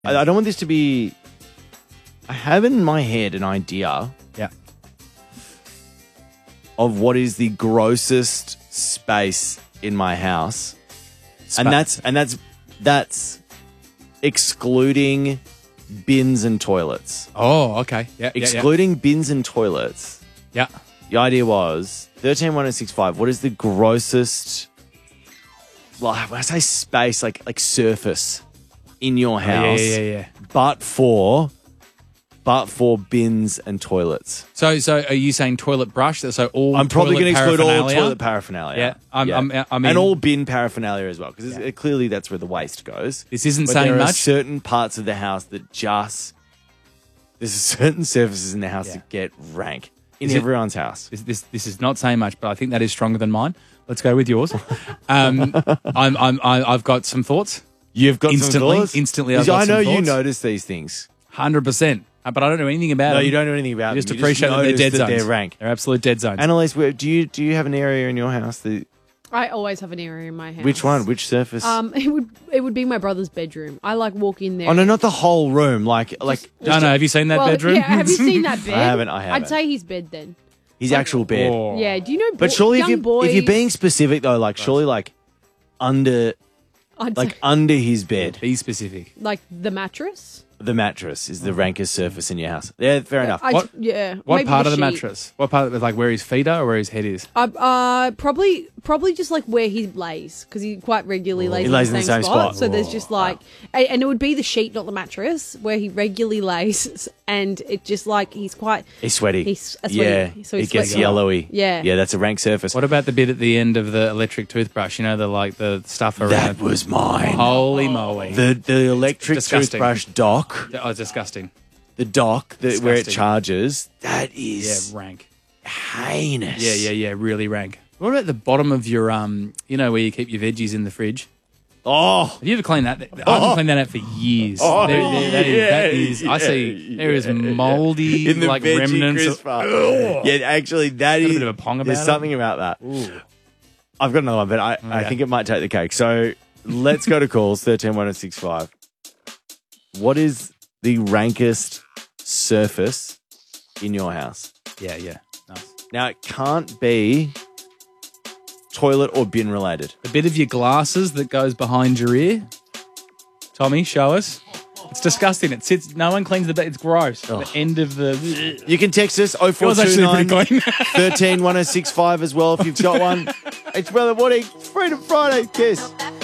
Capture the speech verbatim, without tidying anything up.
I, I don't want this to be... I have in my head an idea Yeah. of what is the grossest space in my house. Spa- And that's and that's that's excluding bins and toilets. Oh, okay. Yeah. yeah, Excluding bins and toilets. Yeah. The idea was thirteen one oh six five. What is the grossest? Well, when I say space, like like surface in your Yeah. house, Yeah. Yeah. yeah. but for but for bins and toilets. So, so are you saying toilet brush? So all I'm probably going to exclude all toilet paraphernalia. Yeah, I'm- I'm- I mean- and all bin paraphernalia as well, because clearly that's where the waste goes. This isn't but saying there are much. certain parts of the house that just there's certain surfaces in the house Yeah. that get rank in Is it- everyone's house. This, this this is not saying much, but I think that is stronger than mine. Let's go with yours. Um, I'm I'm I, I've got some thoughts. You've got Instantly- some thoughts? instantly I've 'Cause got I some know you thoughts. notice these things. Hundred percent. But I don't know anything about No, them. you don't know anything about You just them. You appreciate that they're notice dead that zones. they're rank. They're absolute dead zones. Annalise, where, do you do you have an area in your house that I always have an area in my house. which one? Which surface? Um, it would it would be my brother's bedroom. I like walk in there. oh no, not the whole room. Like like no, no. Have you seen that well, bedroom? Yeah, have you seen that bed? I haven't, I haven't. I'd say his bed then. his actual bed. Oh. Yeah. Do you know? But bo- surely if young you boys, if you're being specific though, like surely like under I'd like say, under his bed, Be specific. like the mattress. the mattress is the rankest surface in your house. Yeah, fair enough. I, What- yeah. What maybe part of the sheet. mattress? What part of it, like where his feet are or where his head is? Uh, uh, probably, probably just like where he lays, because he quite regularly lays, He in, lays the in the same same spot. spot. So there's just like, and, and it would be the sheet, not the mattress, where he regularly lays, and it just like he's quite. He's sweaty. He's a sweaty- yeah, so he's it gets sweaty. yellowy. Yeah. yeah, that's a rank surface. What about the bit at the end of the electric toothbrush? You know, the like the stuff around. That was mine. Holy moly! The the electric disgusting. toothbrush dock, Oh, it's disgusting. the dock that where it Disgusting. charges. That Yeah, is rank. heinous. Yeah, yeah, yeah. Really rank. What about the bottom of your um? You know where you keep your veggies in the fridge? Oh, Have you ever cleaned that? I haven't cleaned that out for years. Oh, There- there- that is, that is, I yeah, see there is yeah, moldy in the like veggie remnants. Of, crisper. Yeah, actually, that Got a is bit of a pong about There's it. something about that. I've got another one, but I, I Okay. think it might take the cake. So let's go to calls thirteen one oh six five. What is the rankest surface in your house? yeah, yeah. Nice. Now it can't be toilet or bin related. The bit of your glasses that goes behind your ear. Tommy, show us. It's disgusting. It sits. No one cleans the bit. It's gross. The end of the. You can text us oh four Yours two actually nine pretty clean. thirteen one oh six five as well if you've got one. It's Brother Woody. Freedom Friday. Kiss.